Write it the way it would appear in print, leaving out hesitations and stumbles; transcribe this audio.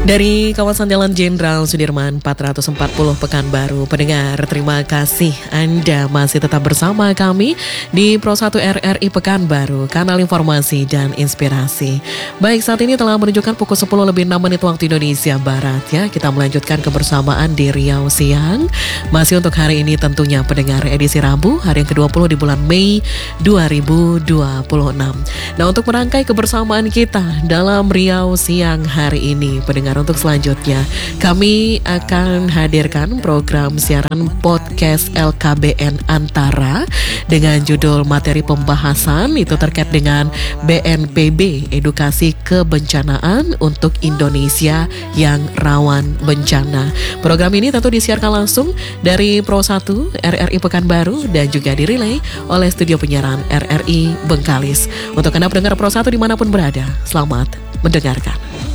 Dari kawasan Jalan Jenderal Sudirman 440 Pekanbaru, pendengar, terima kasih Anda masih tetap bersama kami di Pro 1 RRI Pekanbaru, kanal informasi dan inspirasi. Baik, saat ini telah menunjukkan pukul 10 lebih 6 menit waktu Indonesia Barat ya. Kita melanjutkan kebersamaan di Riau Siang. Masih untuk hari ini tentunya pendengar, edisi Rabu, hari yang ke-20 di bulan Mei 2026. Nah, untuk merangkai kebersamaan kita dalam Riau Siang hari ini, pendengar, untuk selanjutnya kami akan hadirkan program siaran podcast LKBN Antara dengan judul materi pembahasan itu terkait dengan BNPB, edukasi kebencanaan untuk Indonesia yang rawan bencana. Program ini tentu disiarkan langsung dari Pro 1 RRI Pekanbaru dan juga direlay oleh studio penyiaran RRI Bengkalis. Untuk Anda pendengar Pro 1 dimanapun berada, selamat mendengarkan.